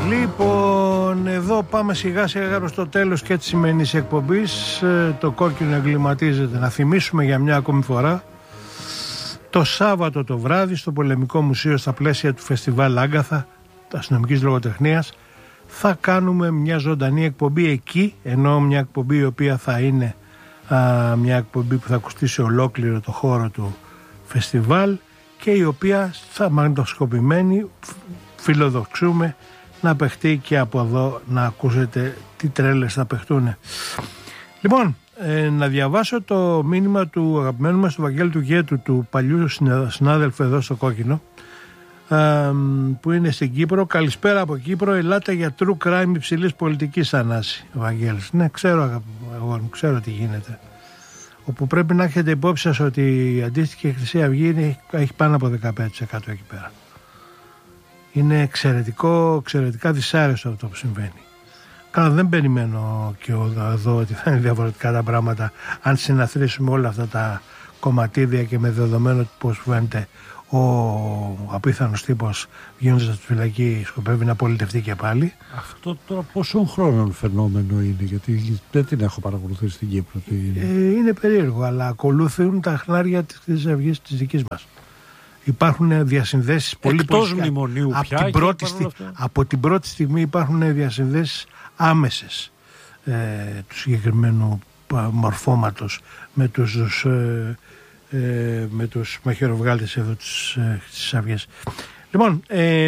Λοιπόν, εδώ πάμε σιγά σιγά προς το τέλος και της σημερινής εκπομπής. Το κόκκινο εγκληματίζεται. Να θυμίσουμε για μια ακόμη φορά, το Σάββατο το βράδυ στο Πολεμικό Μουσείο, στα πλαίσια του Φεστιβάλ Άγκαθα αστυνομικής λογοτεχνίας, θα κάνουμε μια ζωντανή εκπομπή εκεί, ενώ μια εκπομπή η οποία θα είναι μια εκπομπή που θα ακουστεί σε ολόκληρο το χώρο του φεστιβάλ και η οποία θα μαγνητοσκοπημένη, φιλοδοξούμε να παιχτεί και από εδώ, να ακούσετε τι τρέλες θα παιχτούν. Λοιπόν, να διαβάσω το μήνυμα του αγαπημένου μας του Βαγγέλη του Γέτου, του παλιού συνάδελφου εδώ στο Κόκκινο, που είναι στην Κύπρο. Καλησπέρα από Κύπρο, ελάτε για true crime υψηλής πολιτικής, Ανάση. Ο Βαγγέλης. Ναι, ξέρω τι γίνεται. Όπου πρέπει να έχετε υπόψη σας ότι η αντίστοιχη Χρυσή Αυγή έχει πάνω από 15% εκεί πέρα. Είναι εξαιρετικά δυσάρεστο αυτό που συμβαίνει. Καλά, δεν περιμένω και εδώ ότι θα είναι διαφορετικά τα πράγματα αν συναθρήσουμε όλα αυτά τα κομματίδια και με δεδομένο πως φαίνεται ο απίθανος τύπος βγαίνοντας από τη φυλακή σκοπεύει να πολιτευτεί και πάλι. Αυτό τώρα πόσο χρόνο φαινόμενο είναι, γιατί δεν την έχω παρακολουθήσει στην Κύπρο. Είναι περίεργο, αλλά ακολουθούν τα χνάρια της Χρυσής Αυγής της δικής μας. Υπάρχουν διασυνδέσεις πολύ εκτός μνημονίου πια. Από την πρώτη στιγμή υπάρχουν διασυνδέσεις άμεσες του συγκεκριμένου μορφώματος με τους μαχαιροβγάλτες εδώ της Αυγής. Λοιπόν,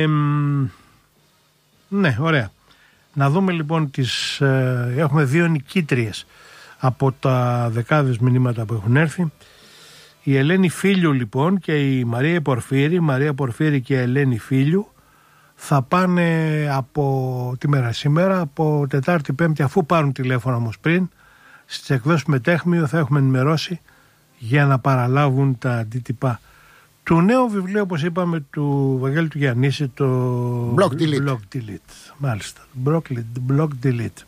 ναι, ωραία. Να δούμε λοιπόν έχουμε 2 νικήτριες από τα δεκάδες μηνύματα που έχουν έρθει. Η Ελένη Φίλιου λοιπόν και η Μαρία Πορφύρη και η Ελένη Φίλιου θα πάνε από τη μέρα σήμερα, από Τετάρτη Πέμπτη, αφού πάρουν τηλέφωνο όμως πριν, στις εκδόσεις Μετέχμιο θα έχουμε ενημερώσει για να παραλάβουν τα αντίτυπα του νέου βιβλίου, όπως είπαμε, του Βαγγέλη του Γιαννίση, το Block Delete. Μάλιστα, Block Delete.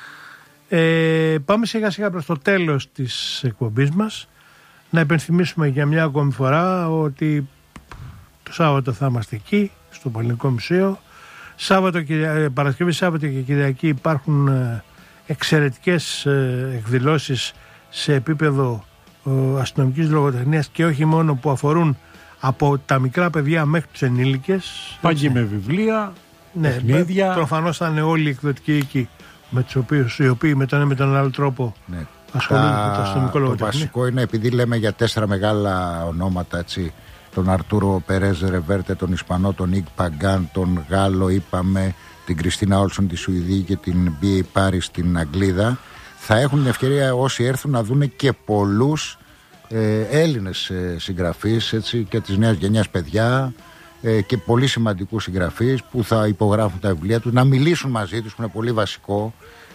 Πάμε σιγά σιγά προς το τέλος της εκπομπής μας. Να υπενθυμίσουμε για μια ακόμη φορά ότι το Σάββατο θα είμαστε εκεί στο Πολεμικό Μουσείο. Παρασκευή, Σάββατο και Κυριακή υπάρχουν εξαιρετικές εκδηλώσεις σε επίπεδο αστυνομικής λογοτεχνίας και όχι μόνο, που αφορούν από τα μικρά παιδιά μέχρι τους ενήλικες. Πάγει με βιβλία, παιχνίδια. Προφανώς θα είναι όλοι οι εκδοτικοί εκεί, με τους οποίους, οι οποίοι με τον ένα με τον άλλο τρόπο ασχολούνται με το αστυνομικό λογοτεχνία. Το βασικό είναι, επειδή λέμε για 4 μεγάλα ονόματα, έτσι, τον Αρτούρο Περέζ Ρεβέρτε, τον Ισπανό, τον Ικ Παγκάν, τον Γάλλο, είπαμε, την Κριστίνα Όλσον τη Σουηδή και την B.A. Πάρη την Αγγλίδα, θα έχουν την ευκαιρία όσοι έρθουν να δουν και πολλούς Έλληνες συγγραφείς, έτσι, και της νέας γενιάς παιδιά, και πολύ σημαντικούς συγγραφείς που θα υπογράφουν τα βιβλία τους, να μιλήσουν μαζί τους, που είναι πολύ βασικό,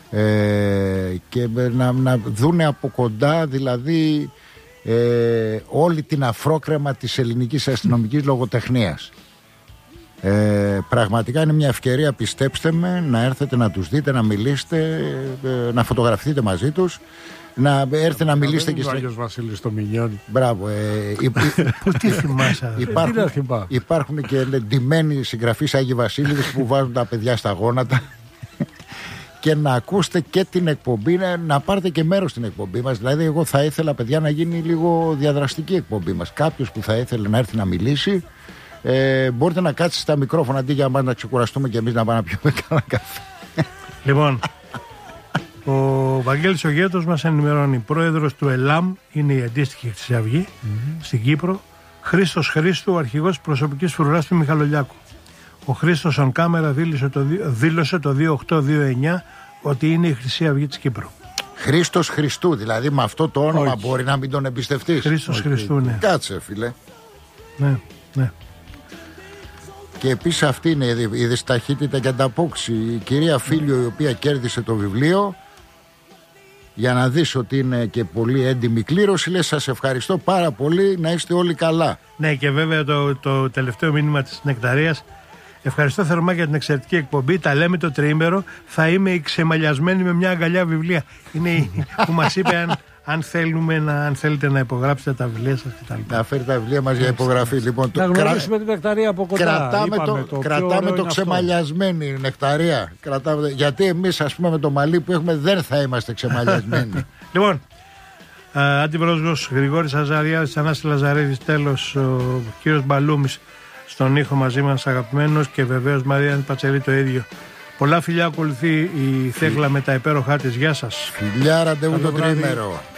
και να δούνε από κοντά, δηλαδή, όλη την αφρόκρεμα της ελληνικής αστυνομικής λογοτεχνίας. Πραγματικά είναι μια ευκαιρία, πιστέψτε με, να έρθετε να τους δείτε, να μιλήσετε, να φωτογραφηθείτε μαζί τους, να έρθετε να μιλήσετε και στην... Άγιος Βασίλης στο Μινιόνι. Μπράβο. Τι θυμάσαι? Υπάρχουν και ντυμένοι συγγραφείς Άγιοι Βασίλειδες που βάζουν τα παιδιά στα γόνατα. Και να ακούσετε και την εκπομπή, να πάρετε και μέρος στην εκπομπή μας. Δηλαδή, εγώ θα ήθελα, παιδιά, να γίνει λίγο διαδραστική η εκπομπή μας. Κάποιος που θα ήθελε να έρθει να μιλήσει, μπορείτε να κάτσετε στα μικρόφωνα αντί για να ξεκουραστούμε και εμείς να πάμε να πιούμε κανένα καφέ. Λοιπόν, ο Βαγγέλης ο Γέτος μας ενημερώνει. Πρόεδρος του ΕΛΑΜ είναι η αντίστοιχη Χρυσή Αυγή στην Κύπρο. Χρήστος Χρήστου, αρχηγός προσωπικής φρουράς του Μιχαλολιάκου. Ο Χρήστος on camera δήλωσε το 2829 ότι είναι η Χρυσή Αυγή της Κύπρου. Χρήστος Χριστού, δηλαδή με αυτό το όνομα μπορεί να μην τον εμπιστευτείς? Χρήστος Χριστού, ναι. Κάτσε, φίλε. Ναι. Και επίσης αυτή είναι η δυσταχύτητα και ανταπόκριση. Η κυρία Φίλιο, η οποία κέρδισε το βιβλίο, για να δεις ότι είναι και πολύ έντιμη κλήρωση, λέει: σας ευχαριστώ πάρα πολύ, να είστε όλοι καλά. Ναι, και βέβαια το τελευταίο μήνυμα της Νεκταρίας: ευχαριστώ θερμά για την εξαιρετική εκπομπή. Τα λέμε το τριήμερο. Θα είμαι ξεμαλιασμένη με μια αγκαλιά βιβλία. Είναι που μας είπε αν θέλετε να υπογράψετε τα βιβλία σας κτλ. Να φέρει τα βιβλία μας για υπογραφή. Λοιπόν, να γνωρίσουμε την νεκταρία από κοντά. Κρατάμε το ξεμαλιασμένη νεκταρία. Γιατί εμείς, ας πούμε, με το μαλλί που έχουμε δεν θα είμαστε ξεμαλιασμένοι. Λοιπόν, αντιπρόσωπος Γρηγόρης Αζαριάδης, Ανάσης Λαζαρίδης, τέλος ο κύριος Μπαλούμης στον ήχο μαζί μας αγαπημένος και βεβαίως Μαρία Πατσελή το ίδιο. Πολλά φιλιά, ακολουθεί η Θέκλα με τα υπέροχά της. Γεια σας. Φιλιά, ραντεβού το τρίμερο.